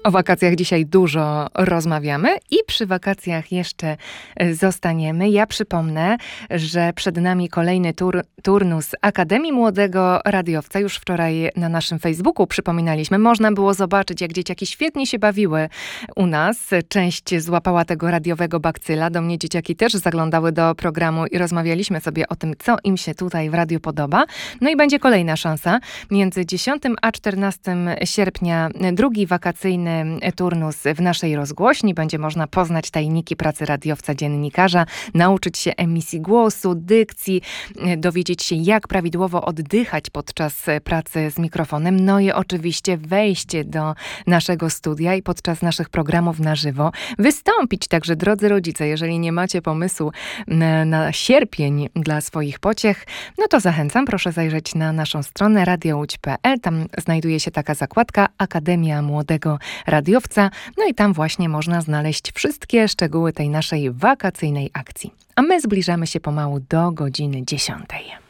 O wakacjach dzisiaj dużo rozmawiamy i przy wakacjach jeszcze zostaniemy. Ja przypomnę, że przed nami kolejny turnus Akademii Młodego Radiowca. Już wczoraj na naszym Facebooku przypominaliśmy. Można było zobaczyć, jak dzieciaki świetnie się bawiły u nas. Część złapała tego radiowego bakcyla. Do mnie dzieciaki też zaglądały do programu i rozmawialiśmy sobie o tym, co im się tutaj w radiu podoba. No i będzie kolejna szansa. Między 10 a 14 sierpnia drugi wakacyjny turnus w naszej rozgłośni. Będzie można poznać tajniki pracy radiowca, dziennikarza, nauczyć się emisji głosu, dykcji, dowiedzieć się, jak prawidłowo oddychać podczas pracy z mikrofonem. No i oczywiście wejście do naszego studia i podczas naszych programów na żywo wystąpić. Także drodzy rodzice, jeżeli nie macie pomysłu na sierpień dla swoich pociech, no to zachęcam, proszę zajrzeć na naszą stronę radiołódź.pl. Tam znajduje się taka zakładka Akademia Młodego Radiowca. No i tam właśnie można znaleźć wszystkie szczegóły tej naszej wakacyjnej akcji. A my zbliżamy się pomału do godziny 10.